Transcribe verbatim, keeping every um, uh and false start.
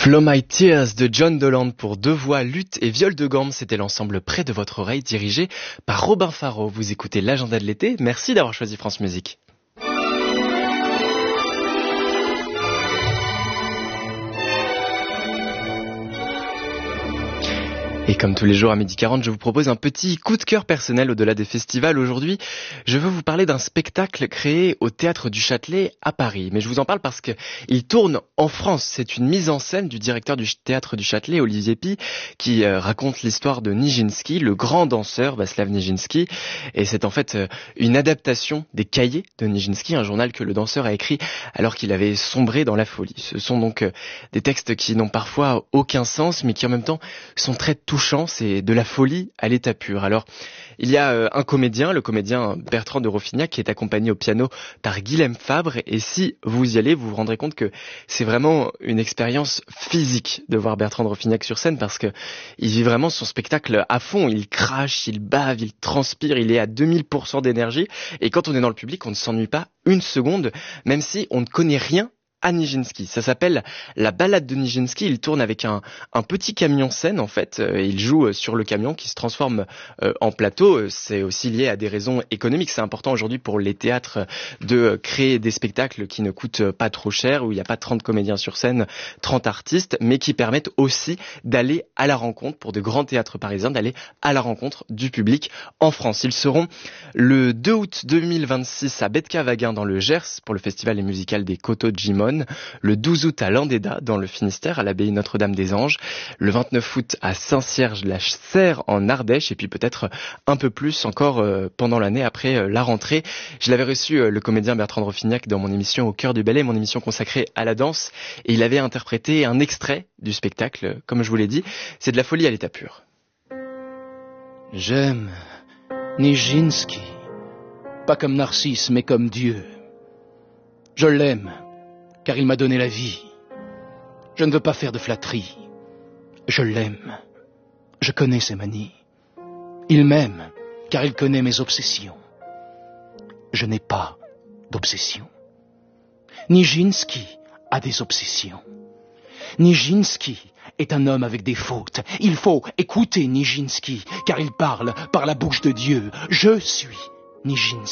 Flow My Tears de John Dolan pour deux voix, lutte et viol de gamme. C'était l'ensemble près de votre oreille dirigé par Robin Faro. Vous écoutez l'agenda de l'été. Merci d'avoir choisi France Musique. Et comme tous les jours à midi quarante, je vous propose un petit coup de cœur personnel au-delà des festivals. Aujourd'hui, je veux vous parler d'un spectacle créé au Théâtre du Châtelet à Paris. Mais je vous en parle parce qu'il tourne en France. C'est une mise en scène du directeur du Théâtre du Châtelet, Olivier Py, qui euh, raconte l'histoire de Nijinsky, le grand danseur Vaslav Nijinsky. Et c'est en fait euh, une adaptation des cahiers de Nijinsky, un journal que le danseur a écrit alors qu'il avait sombré dans la folie. Ce sont donc euh, des textes qui n'ont parfois aucun sens, mais qui en même temps sont très touchants. C'est de la folie à l'état pur. Alors, il y a euh, un comédien, le comédien Bertrand de Roffignac, qui est accompagné au piano par Guilhem Fabre. Et si vous y allez, vous vous rendrez compte que c'est vraiment une expérience physique de voir Bertrand de Roffignac sur scène, parce que il vit vraiment son spectacle à fond. Il crache, il bave, il transpire, il est à deux mille pour cent d'énergie. Et quand on est dans le public, on ne s'ennuie pas une seconde, même si on ne connaît rien à Nijinsky. Ça s'appelle La Balade de Nijinsky. Il tourne avec un, un petit camion scène, en fait. Il joue sur le camion qui se transforme euh, en plateau. C'est aussi lié à des raisons économiques. C'est important aujourd'hui pour les théâtres de créer des spectacles qui ne coûtent pas trop cher, où il n'y a pas trente comédiens sur scène, trente artistes, mais qui permettent aussi d'aller à la rencontre, pour de grands théâtres parisiens, d'aller à la rencontre du public en France. Ils seront le deux août deux mille vingt-six à Betca-Waguin dans le Gers pour le festival musical des Coteaux de Gimone, le douze août à Landéda dans le Finistère à l'abbaye Notre-Dame-des-Anges, le vingt-neuf août à Saint-Cierge-la-Serre en Ardèche, et puis peut-être un peu plus encore euh, pendant l'année après euh, la rentrée. Je l'avais reçu, euh, le comédien Bertrand de Roffignac, dans mon émission Au cœur du ballet, mon émission consacrée à la danse, et il avait interprété un extrait du spectacle, comme je vous l'ai dit. C'est de la folie à l'état pur. J'aime Nijinsky, pas comme Narcisse, mais comme Dieu. Je l'aime, car il m'a donné la vie. Je ne veux pas faire de flatterie. Je l'aime. Je connais ses manies. Il m'aime, car il connaît mes obsessions. Je n'ai pas d'obsession. Nijinsky a des obsessions. Nijinsky est un homme avec des fautes. Il faut écouter Nijinsky, car il parle par la bouche de Dieu. Je suis Nijinsky.